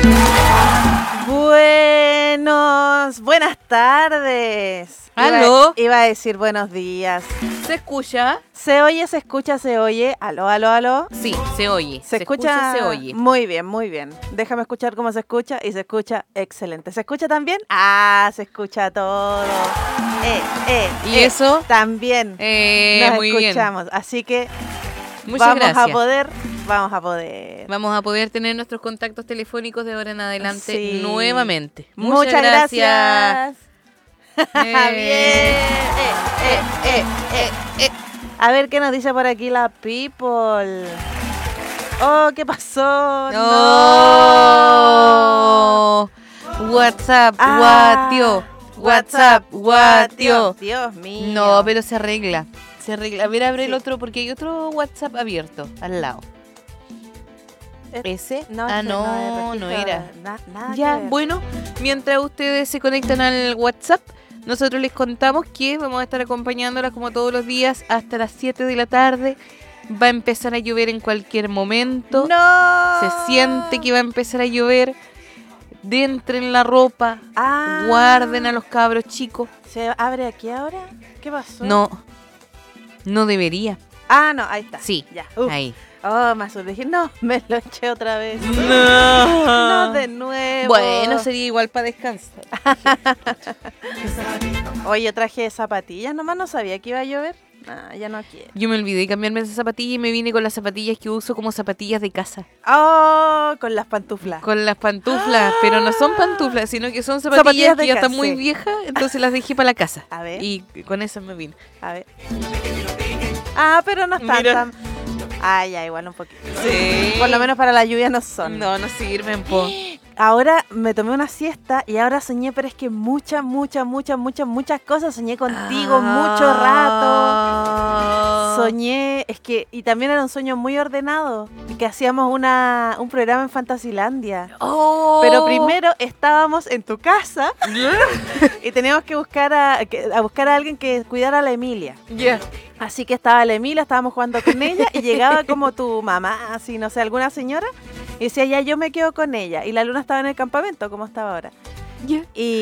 Buenas tardes. ¿Aló? Iba a decir buenos días. ¿Se escucha? Se oye, se escucha, se oye. Aló, aló, aló. Sí, se oye. Se escucha, se oye. Muy bien, muy bien. Déjame escuchar cómo se escucha y se escucha excelente. ¿Se escucha también? Ah, se escucha todo. ¿Y eso? También nos muy escuchamos. bien. Así que Muchas gracias. Vamos a poder. Vamos a poder tener nuestros contactos telefónicos de ahora en adelante Sí. nuevamente. Muchas gracias. Bien. A ver qué nos dice por aquí la people. Oh, ¿qué pasó? No. WhatsApp, guatio. WhatsApp, guatio. Dios mío. No, pero se arregla. Se arregla. A ver, abre el Sí. otro porque hay otro WhatsApp abierto al lado. ¿Ese? No, Ah, ese no, es no registro, era. Nada Ya, que ver. bueno, mientras ustedes se conectan al WhatsApp, nosotros les contamos que vamos a estar acompañándolas como todos los días hasta las 7 de la tarde. Va a empezar a llover en cualquier momento. ¡No! Se siente que va a empezar a llover. Dentren la ropa. Ah. Guarden a los cabros chicos. ¿Se abre aquí ahora? ¿Qué pasó? No debería. Ah, no, ahí está. Sí, Ya. ahí. Oh, me asusté. Dije, no, me lo eché otra vez. No. No, de nuevo. Bueno, sería igual para descansar. Oye, traje zapatillas, nomás no sabía que iba a llover. Ah, ya no quiero. Yo me olvidé de cambiarme esa zapatilla y me vine con las zapatillas que uso como zapatillas de casa. Oh, con las pantuflas. Con las pantuflas, pero no son pantuflas, sino que son Zapatillas zapatillas de que ya casa, están muy sí. viejas, entonces las dejé para la casa. A ver. Y con esas me vine. A ver. Ah, pero no están Mira. tan... Ah, ya, igual un poquito. Sí. Por lo menos para la lluvia no son. No sirven, po. Ahora me tomé una siesta y ahora soñé, pero es que muchas cosas. Soñé contigo mucho rato. Soñé, es que, y también era un sueño muy ordenado, que hacíamos un programa en Fantasilandia. Oh. Pero primero estábamos en tu casa y teníamos que buscar a buscar a alguien que cuidara a la Emilia. Ya. Así que estaba la Emilia, estábamos jugando con ella y llegaba como tu mamá, así, no sé, alguna señora, y decía, ya yo me quedo con ella. Y la Luna estaba en el campamento, como estaba ahora. Ya. Y